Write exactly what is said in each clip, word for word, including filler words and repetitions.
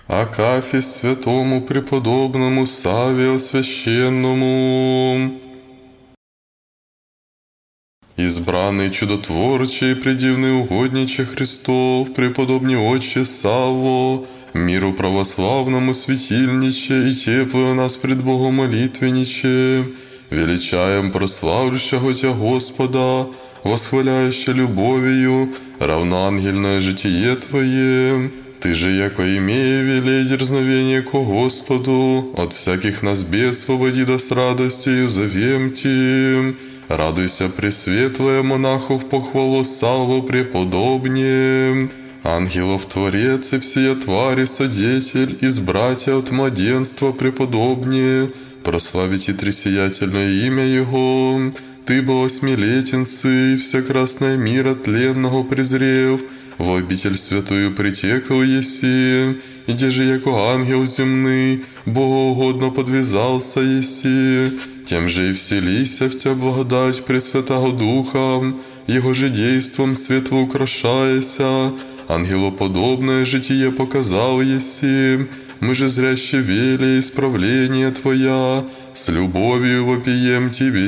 Акафист святому преподобному Саве священному. Избранный чудотворчий, предивный угодниче Христов, преподобный отче Савво, миру православному светильниче и теплую нас пред Богом молитвенниче, величаем прославлящего Тя Господа, восхваляюще любовью, равноангельное житие Твое. Ты же, яко имея велей дерзновение ко Господу, от всяких нас бед свободи да с радостью зовем Ти. Радуйся, пресветлая монахов похвалу Савво преподобнее. Ангелов Творец и всея твари Содетель, избратья от младенства преподобнее, прославите тресиятельное имя Его. Ты был осьмилетен сы, вся красная мира тленного презрев, в обитель святую притекал еси, иди же, яко ангел земный, богоугодно подвязался еси, тем же и вселися в Тя благодать Пресвятого Духа, Его же действом светло украшаяся, ангелоподобное житие показал еси, мы же зряще вели исправление Твоя, с любовью вопием Тебе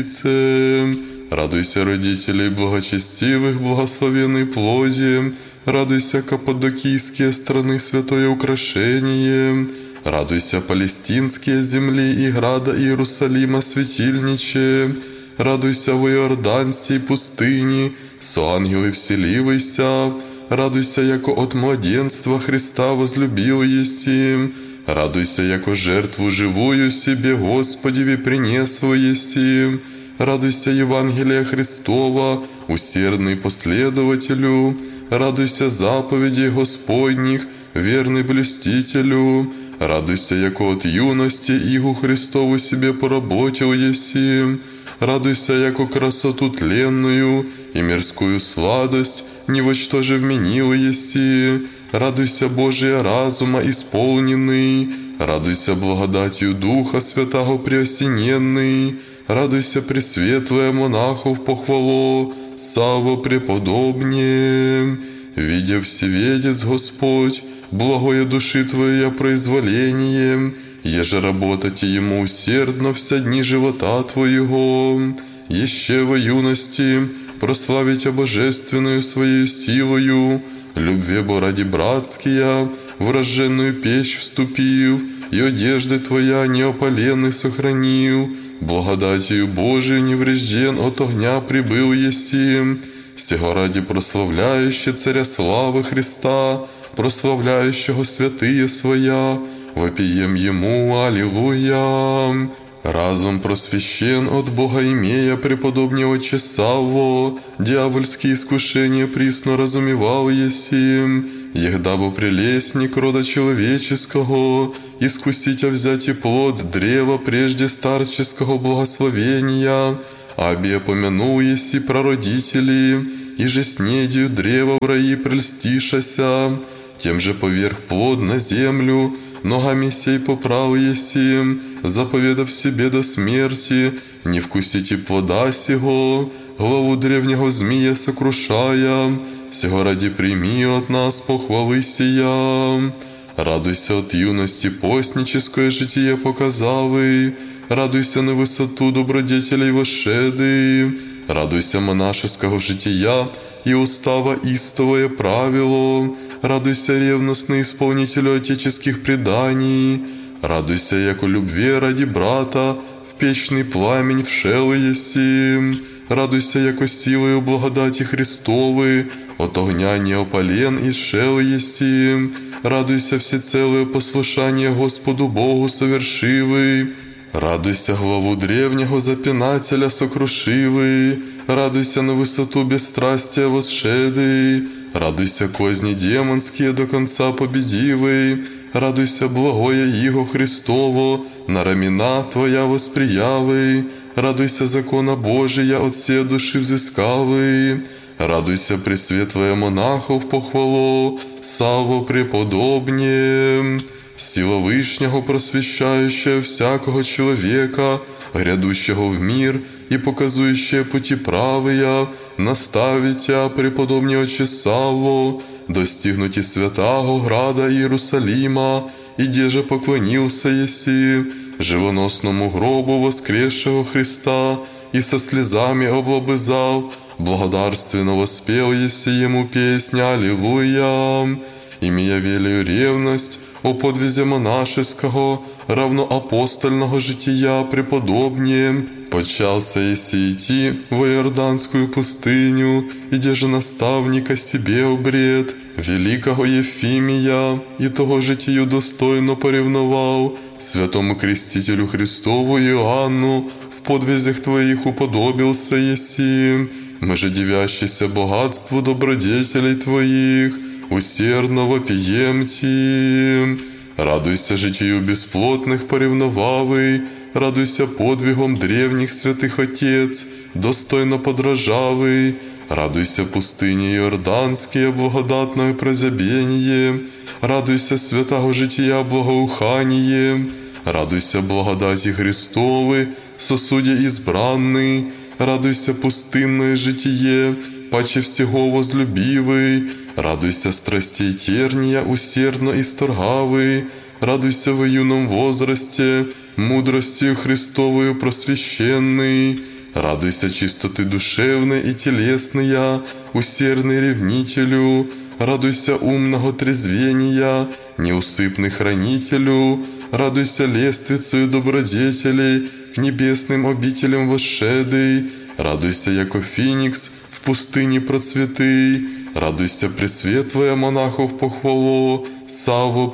сице. Радуйся, родителей благочестивых, благословенной плоди, радуйся, каппадокийские страны святое украшение, радуйся, палестинские земли и града Иерусалима светильниче, радуйся, в Иорданской пустыни, со ангелы вселивайся, радуйся, яко от младенства Христа возлюбил еси, радуйся, яко жертву живую себе Господеви принесла еси, радуйся, Евангелия Христова, усердный последователю, радуйся, заповедей Господних, верный блюстителю, радуйся, яко от юности Игу Христову себе поработил еси, радуйся, яко красоту тленную и мирскую сладость ни во что же вменил еси, радуйся, Божия разума исполненный, радуйся, благодатью Духа Святого преосененный, радуйся, пресветлая монахов похвало, Савво преподобнее. Видя всеведец Господь, благое души Твоя произволение, еже работать Ему усердно вся дни живота Твоего, еще во юности прославить божественную Своей силою, любви бо ради братския, в рожденную печь вступив, и одежды Твоя неопаленной сохранил, благодатью Божией неврежден от огня прибыл еси, сего ради прославляющий Царя славы Христа, прославляющего святые Своя, вопием Ему аллилуйя. Разум просвящен от Бога имея преподобнее отче Савво, дьявольские искушения присно разумевал еси, егда бы прелестник рода человеческого, искусить взять и плод древа прежде старческого благословения, обе помянул еси прародители, и же снедью древа в раи прельстишася, тем же поверх плод на землю, ногами сей поправ еси, заповедав себе до смерти, не вкусите плода сего, главу древнего змея сокрушая, сего ради прими от нас похвалы сия. Радуйся от юности постническое житие показавы, радуйся на высоту добродетелей вошеды, радуйся монашеского жития и устава истовое правило, радуйся ревностный исполнителю отеческих преданий, радуйся, яко любви ради брата в печный пламень вшел еси, радуйся, яко силою благодати Христовы от огня неопален исшел еси, радуйся всецелое послушание Господу Богу совершивый, радуйся главу древнего запинателя сокрушивый, радуйся на высоту бесстрастия восшедый, радуйся козни демонские до конца победивый, радуйся благое Иго Христово, на рамена Твоя восприявый, радуйся закона Божия от все души взыскавый, радуйся, пресветлая монахов похвало, Савво преподобнее, сила Вышнего просвещающая всякого человека, грядущего в мир и показующая пути правые, наставите, преподобнее отче Савво, достигнути святаго града Иерусалима, и деже поклонился еси живоносному гробу воскресшего Христа, и со слезами облобызал, благодарственно воспел еси ему песня «Аллилуйя». Имея велию ревность о подвизе монашеского, равноапостольного жития преподобнее, почался еси идти в Иорданскую пустыню, и деже наставника себе обред, великого Ефимия, и того житию достойно поревновал, святому крестителю Христову Иоанну, в подвизях твоих уподобился еси, мы же дивящийся богатству добродетелей твоих, усердно вопием ти. Радуйся житию бесплотных поревновавый, радуйся подвигом древних святых Отец, достойно подражавый, радуйся пустыне Иорданские, благодатное прозябение, радуйся святого жития благоухание, радуйся благодати Христовы, сосуде избранный, радуйся пустынное житие, паче всего возлюбивый, радуйся страстей терния, усердно исторгавый, радуйся в юном возрасте, мудростью Христовою просвещенный, радуйся чистоты душевной и телесной, усердный ревнителю, радуйся умного трезвения, неусыпный хранителю, радуйся лествицею добродетелей, к небесным обителям восшедый, радуйся, яко феникс в пустыне процветый, радуйся, пресветлая монахов похвало, Савво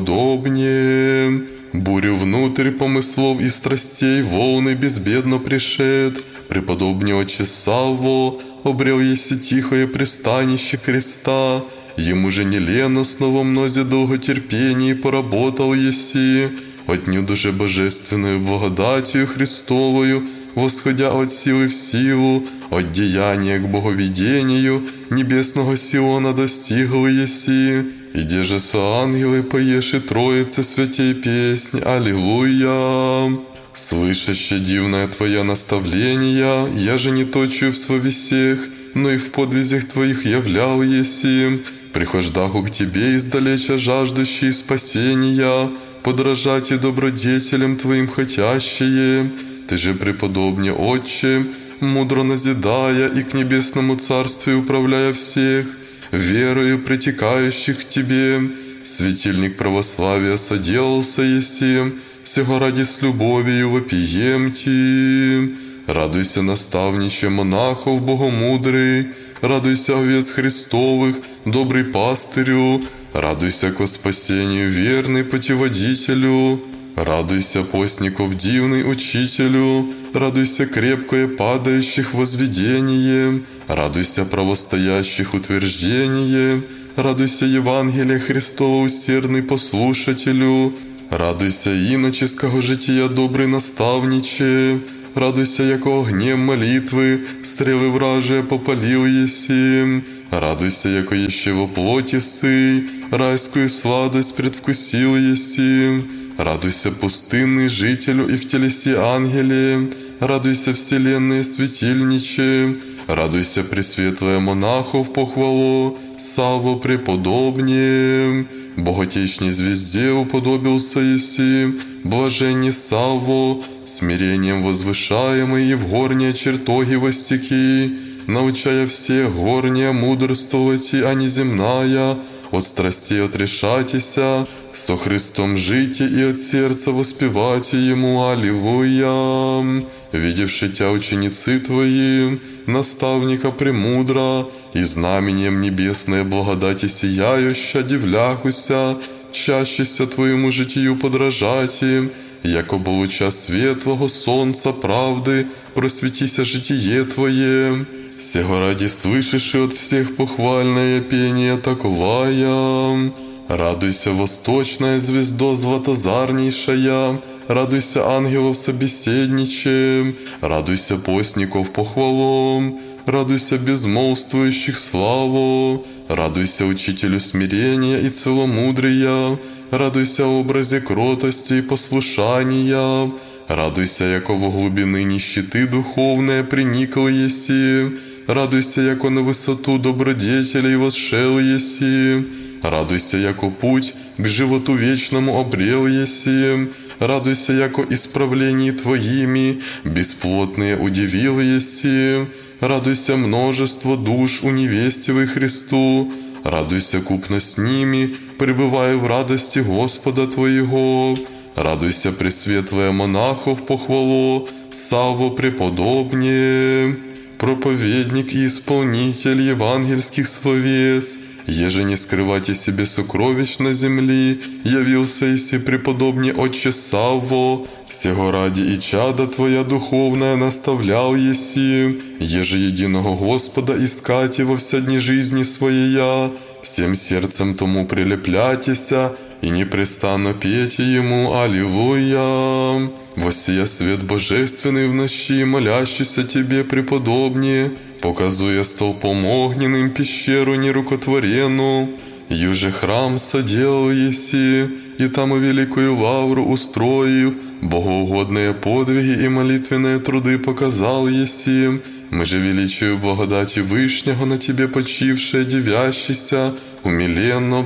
преподобнее. Бурю внутрь помыслов и страстей волны безбедно пришед, преподобнее отче Савво, обрел еси тихое пристанище Христа, ему же нелено снова мнозе долготерпений поработал еси, отнюдь же божественную благодатью Христовою, восходя от силы в силу, от деяния к боговедению, небесного Сиона достигл еси, и деже со ангелы поешь и Троице святей песнь «Аллилуйя». Слышаще дивное Твое наставление, я же не точую в словесех, но и в подвизях Твоих являл еси, прихождаху к Тебе издалеча жаждущие спасения, подражать и добродетелям Твоим хотящие. Ты же, преподобне Отче, мудро назидая и к небесному царству управляя всех, верою притекающих к Тебе, светильник православия соделался еси, всего ради с любовью вопием Ти. Радуйся, наставниче монахов богомудрый, радуйся, овец Христовых, добрый пастырю, радуйся ко спасению верный путеводителю, радуйся, постников дивный учителю, радуйся, крепкое падающих возведение, радуйся, правостоящих утверждение, радуйся, Евангелие Христова усердный послушателю, радуйся, иноческого жития добрый наставниче, радуйся, яко огнем молитвы стрелы вражие попалил еси, радуйся, яко еще во плоти сый, райскую сладость предвкусил еси, радуйся, пустынный жителю и в телесе ангеле, радуйся, вселенные светильниче, радуйся, пресветлая монахов похвало, Савво преподобнее, боготечней звезде уподобился еси, блаженне Савво, смирением возвышаемый и в горние чертоги востеки, научая всех горние мудрствовать, а не земная, от страстей отрешатися, со Христом жите и от сердца воспевайте Ему Аллилуйя. Видевши Тя ученицы Твои, наставника премудра, и знаменем небесной благодати сияюща, дивляхуся, чащися Твоему житию подражати, яко бы луча светлого солнца правды, просветися житие Твое. Сего ради слышишь от всех похвальное пение таковая. Радуйся, восточная звездо златозарнейшая, радуйся, ангелов собеседниче, радуйся, постников похвалом, радуйся, безмолвствующих славу, радуйся, учителю смирения и целомудрия, радуйся, образе кротости и послушания, радуйся, яко во глубины нищеты духовная приникла еси, радуйся, яко на высоту добродетелей восшел еси, радуйся, яко путь к животу вечному обрел еси, радуйся, яко исправлений Твоими бесплотные удивил еси, радуйся, множество душ у невестивой Христу, радуйся купно с ними, пребывая в радости Господа Твоего, радуйся, пресветлая монахов похвало, Савво преподобнее, проповедник и исполнитель евангельских словес, еже не скрывайте себе сокровищ на земли, явился иси преподобнее Отче Савво, сего ради и чада Твоя духовная наставлял еси, еже единого Господа искать во вся дни жизни своей, всем сердцем тому прилепляйтеся и непрестанно пейте Ему Аллилуйя. Воссия свет божественный в ночи, молящийся Тебе, преподобнее, показуя столпом огненным пещеру нерукотворенную, юже храм соделал еси, и там и великую лавру устроив, богоугодные подвиги и молитвенные труды показал еси, мы же величию благодати Вышнего на Тебе почившие девящийся, умиленно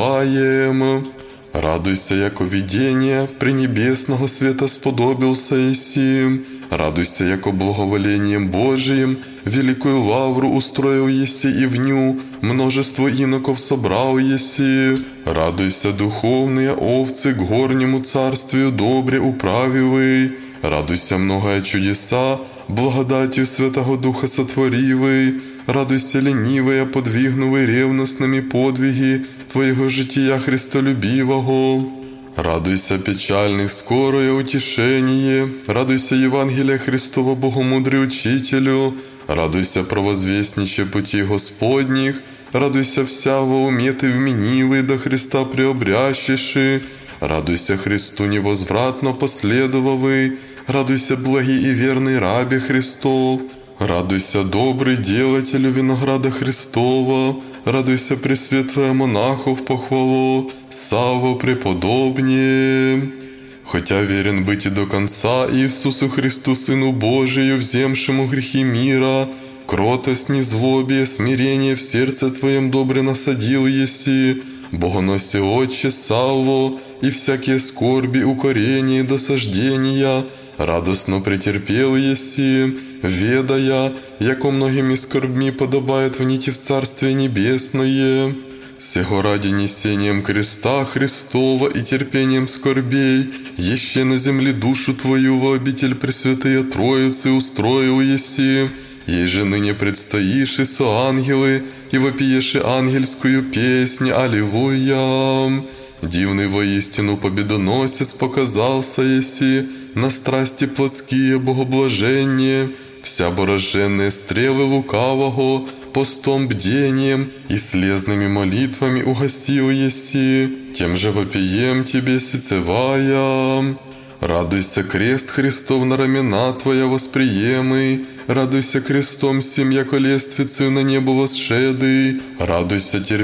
взываем. Радуйся, яко видение пренебесного света сподобился еси, радуйся, яко благоволением Божиим великую лавру устроил еси и в ню множество иноков собрал еси, радуйся, духовные овцы к горнему царствию добре управивый, радуйся, многое чудеса благодатью Святого Духа сотворивый, радуйся, ленивые, подвигнувый ревностными подвиги Твоего жития Христолюбивого. Радуйся, печальных, скорое утешение, радуйся, Евангелия Христова, Богомудрый Учителю, радуйся, провозвестниче пути Господних, радуйся, вся во уме Ты вменивый, до Христа преобрящиши, радуйся, Христу невозвратно последовавый, радуйся, благий и верный рабе Христов, радуйся, добрый делателю винограда Христова, радуйся, пресветлая монахов похвало, Савво преподобнее. Хотя верен быть и до конца Иисусу Христу, Сыну Божию, вземшему грехи мира, кротость, незлобие, смирение в сердце Твоем добре насадил еси, Богоносе Отче Савво, и всякие скорби, укорения и досаждения радостно претерпел еси, ведая, яко многими скорбми подобает внити в Царствие Небесное. Сего ради несением креста Христова и терпением скорбей, еще на земле душу Твою во обитель Пресвятые Троицы устроил еси, ей же ныне предстоишь и со ангелы, и вопиеши ангельскую песнь Аллилуйя. Дивный воистину победоносец показался еси, на страсти плотские богоблажения, вся бороженные стрелы лукавого, постом бдением и слезными молитвами угасил еси, тем же вопием Тебе сицевая. Радуйся, крест Христов на рамена Твоя восприемый, радуйся крестом сим, яко лествицею на небо восшедый, радуйся терпением